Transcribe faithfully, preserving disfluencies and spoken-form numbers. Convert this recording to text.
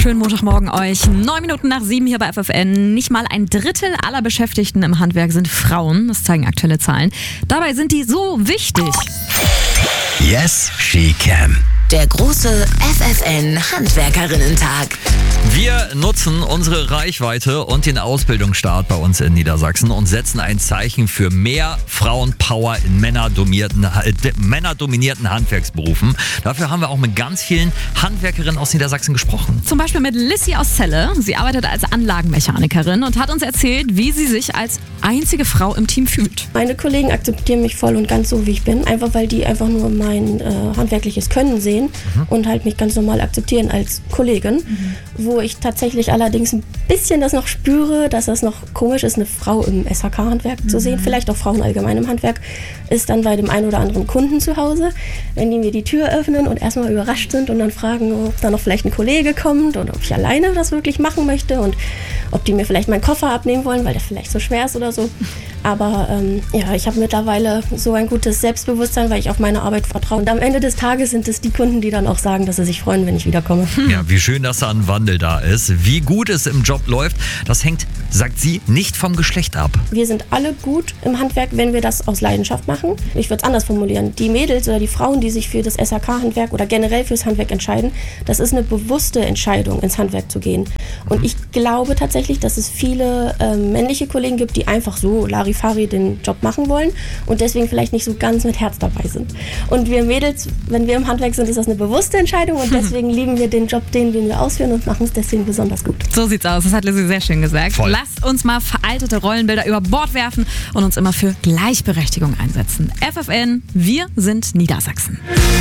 Schönen Montagmorgen euch. Neun Minuten nach sieben hier bei F F N. Nicht mal ein Drittel aller Beschäftigten im Handwerk sind Frauen. Das zeigen aktuelle Zahlen. Dabei sind die so wichtig. Yes, she can. Der große F F N-Handwerkerinnen-Tag. Wir nutzen unsere Reichweite und den Ausbildungsstart bei uns in Niedersachsen und setzen ein Zeichen für mehr Frauenpower in männerdominierten, äh, männerdominierten Handwerksberufen. Dafür haben wir auch mit ganz vielen Handwerkerinnen aus Niedersachsen gesprochen. Zum Beispiel mit Lissy aus Celle. Sie arbeitet als Anlagenmechanikerin und hat uns erzählt, wie sie sich als einzige Frau im Team fühlt. Meine Kollegen akzeptieren mich voll und ganz so, wie ich bin. Einfach weil die einfach nur mein äh, handwerkliches Können sehen mhm. und halt mich ganz normal akzeptieren als Kollegin. Mhm. Wo ich tatsächlich allerdings ein bisschen das noch spüre, dass das noch komisch ist, eine Frau im S H K-Handwerk mhm. zu sehen. Vielleicht auch Frauen allgemein im Handwerk. Ist dann bei dem einen oder anderen Kunden zu Hause, wenn die mir die Tür öffnen und erstmal überrascht sind und dann fragen, ob da noch vielleicht ein Kollege kommt oder ob ich alleine das wirklich machen möchte und ob die mir vielleicht meinen Koffer abnehmen wollen, weil der vielleicht so schwer ist oder so. Aber ähm, ja, ich habe mittlerweile so ein gutes Selbstbewusstsein, weil ich auf meine Arbeit vertraue. Und am Ende des Tages sind es die Kunden, die dann auch sagen, dass sie sich freuen, wenn ich wiederkomme. Ja, wie schön, dass da ein Wandel da ist. Wie gut es im Job läuft, das hängt, sagt sie, nicht vom Geschlecht ab. Wir sind alle gut im Handwerk, wenn wir das aus Leidenschaft machen. Ich würde es anders formulieren. Die Mädels oder die Frauen, die sich für das S H K-Handwerk oder generell fürs Handwerk entscheiden, das ist eine bewusste Entscheidung, ins Handwerk zu gehen. Und ich glaube tatsächlich, dass es viele äh, männliche Kollegen gibt, die einfach so Larifari den Job machen wollen und deswegen vielleicht nicht so ganz mit Herz dabei sind. Und wir Mädels, wenn wir im Handwerk sind, ist das eine bewusste Entscheidung und deswegen lieben wir den Job, den, den wir ausführen und machen es deswegen besonders gut. So sieht's aus, das hat Lissy sehr schön gesagt. Voll. Lasst uns mal veraltete Rollenbilder über Bord werfen und uns immer für Gleichberechtigung einsetzen. F F N, wir sind Niedersachsen.